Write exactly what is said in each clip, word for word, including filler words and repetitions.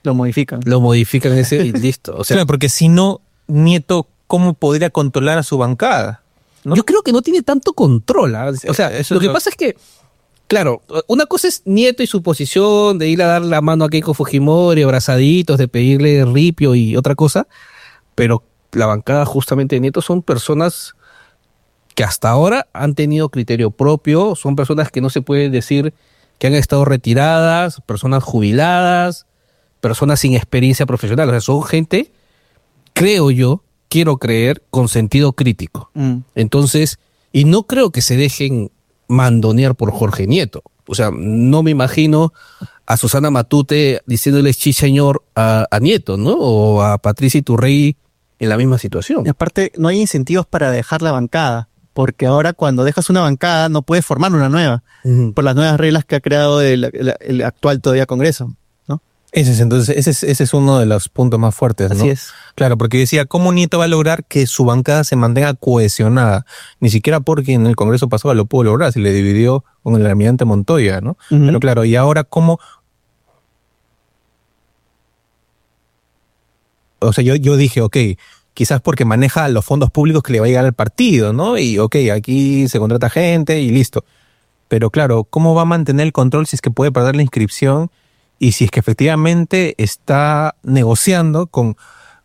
Lo modifican. Lo modifican ese y listo. O sea, claro, porque si no, Nieto, ¿cómo podría controlar a su bancada? ¿No? Yo creo que no tiene tanto control. ¿eh? O sea, Eso lo que lo... pasa es que, claro, una cosa es Nieto y su posición de ir a dar la mano a Keiko Fujimori, abrazaditos, de pedirle ripio y otra cosa, pero la bancada justamente de Nieto son personas que hasta ahora han tenido criterio propio, son personas que no se puede decir que han estado retiradas, personas jubiladas, personas sin experiencia profesional. O sea, son gente, creo yo, quiero creer, con sentido crítico. Mm. Entonces, y no creo que se dejen mandonear por Jorge Nieto. O sea, no me imagino a Susana Matute diciéndole sí señor a, a Nieto, ¿no? O a Patricia Iturrey en la misma situación. Y aparte, no hay incentivos para dejar la bancada, porque ahora cuando dejas una bancada no puedes formar una nueva, Uh-huh. por las nuevas reglas que ha creado el, el, el actual todavía Congreso, ¿no? Ese es, entonces, ese es, ese es uno de los puntos más fuertes, ¿no? Así es. Claro, porque decía, ¿cómo Nieto va a lograr que su bancada se mantenga cohesionada? Ni siquiera porque en el Congreso pasado lo pudo lograr, se le dividió con el almirante Montoya, ¿no? Uh-huh. Pero claro, y ahora cómo... O sea, yo, yo dije, ok, quizás porque maneja los fondos públicos que le va a llegar al partido, ¿no? Y ok, aquí se contrata gente y listo. Pero claro, ¿cómo va a mantener el control si es que puede perder la inscripción y si es que efectivamente está negociando con,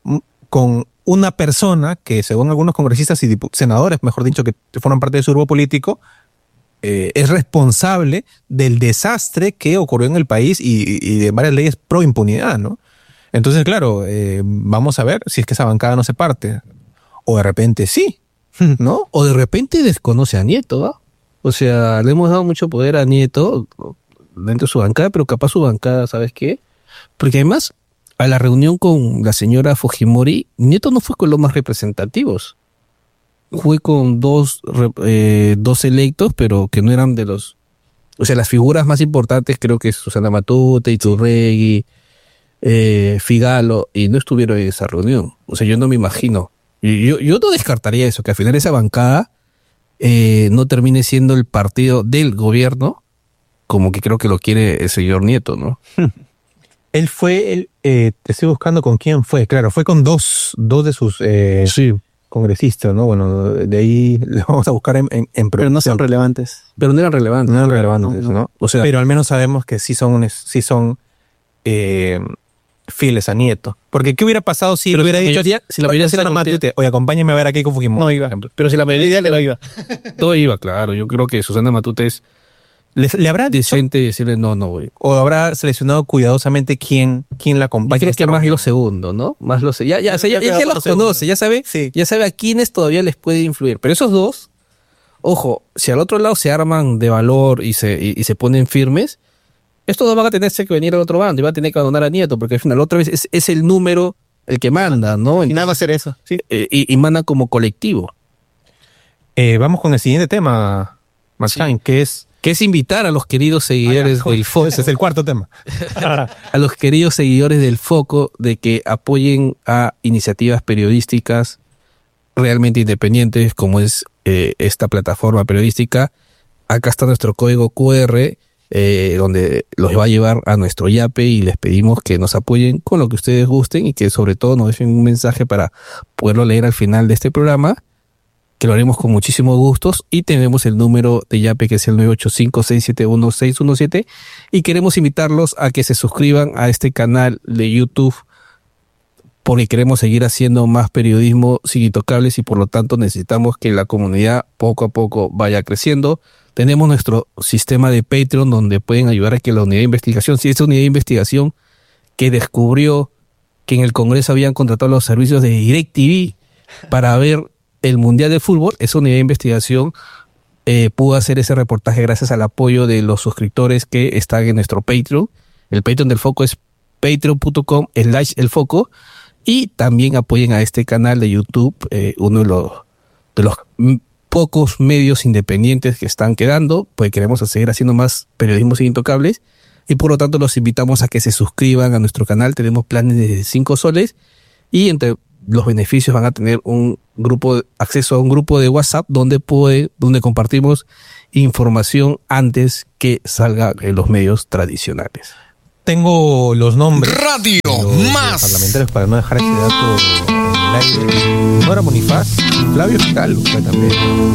con una persona que, según algunos congresistas y dipu- senadores, mejor dicho, que forman parte de su grupo político, eh, es responsable del desastre que ocurrió en el país y, y de varias leyes pro impunidad, ¿no? Entonces, claro, eh, vamos a ver si es que esa bancada no se parte. O de repente sí, ¿no? O de repente desconoce a Nieto, ¿ah? O sea, le hemos dado mucho poder a Nieto dentro de su bancada, pero capaz su bancada, ¿sabes qué? Porque además, a la reunión con la señora Fujimori, Nieto no fue con los más representativos. Fue con dos, eh, dos electos, pero que no eran de los... O sea, las figuras más importantes creo que es Susana Matute, Iturregui, eh, Figalo, y no estuvieron en esa reunión. O sea, yo no me imagino. Y yo, yo no descartaría eso, que al final esa bancada Eh, no termine siendo el partido del gobierno, como que creo que lo quiere el señor Nieto, ¿no? Él fue, él, eh, te estoy buscando con quién fue, claro, fue con dos, dos de sus eh, Sí. congresistas, ¿no? Bueno, de ahí lo vamos a buscar en, en, en Pero no son producción. relevantes. Pero no eran relevantes. No eran relevantes, No, no. ¿no? O sea, Pero al menos sabemos que sí son, sí son eh, fieles a Nieto. Porque ¿qué hubiera pasado si pero hubiera si la dicho... mayoría, si la mayoría se la Susana contiene- Matute, oye, acompáñame a ver a Keiko Fujimori. No iba. Pero si la mayoría No iba. todo iba, claro. Yo creo que Susana Matute es ¿Le, le habrá dicho decente decirle no, no, güey. o habrá seleccionado cuidadosamente quién, quién la Yo acompaña? creo que más lo segundo, ¿no? Más lo sé. Ya, ya, o sea, ya, ya, ya los conoce, ya sabe, Sí. ya sabe a quiénes todavía les puede influir. Pero esos dos, ojo, si al otro lado se arman de valor y se, y, y se ponen firmes, estos dos van a tenerse que venir al otro bando y van a tener que abandonar a Nieto, porque al final otra vez es, es el número el que manda, ¿no? Y nada va a ser eso. Sí. Eh, y, y manda como colectivo. Eh, vamos con el siguiente tema, Marchain, que es... Que es invitar a los queridos seguidores Ah, ya, del Foco, ese es el cuarto tema. a los queridos seguidores del Foco, de que apoyen a iniciativas periodísticas realmente independientes, como es eh, esta plataforma periodística. Acá está nuestro código Q R, eh, donde los va a llevar a nuestro Yape, y les pedimos que nos apoyen con lo que ustedes gusten y que sobre todo nos dejen un mensaje para poderlo leer al final de este programa, que lo haremos con muchísimos gustos, y tenemos el número de Yape, que es el nueve ocho cinco, seis siete uno, seis uno siete, y queremos invitarlos a que se suscriban a este canal de YouTube, porque queremos seguir haciendo más periodismo sin intocables y por lo tanto necesitamos que la comunidad poco a poco vaya creciendo. Tenemos nuestro sistema de Patreon, donde pueden ayudar a que la unidad de investigación, si esa unidad de investigación que descubrió que en el Congreso habían contratado los servicios de DirecTV para ver el Mundial de Fútbol, esa unidad de investigación eh, pudo hacer ese reportaje gracias al apoyo de los suscriptores que están en nuestro Patreon. El Patreon del Foco es patreon punto com slash el foco, y también apoyen a este canal de YouTube, eh, uno de los, de los m- pocos medios independientes que están quedando, pues queremos seguir haciendo más periodismo sin intocables, y por lo tanto los invitamos a que se suscriban a nuestro canal. Tenemos planes de cinco soles, y entre los beneficios van a tener un grupo, acceso a un grupo de WhatsApp donde puede, donde compartimos información antes que salga en los medios tradicionales. tengo los nombres Radio de los, de los Más. parlamentarios para no dejar ese dato en el aire. Nora Bonifaz y Flavio Fical fue también.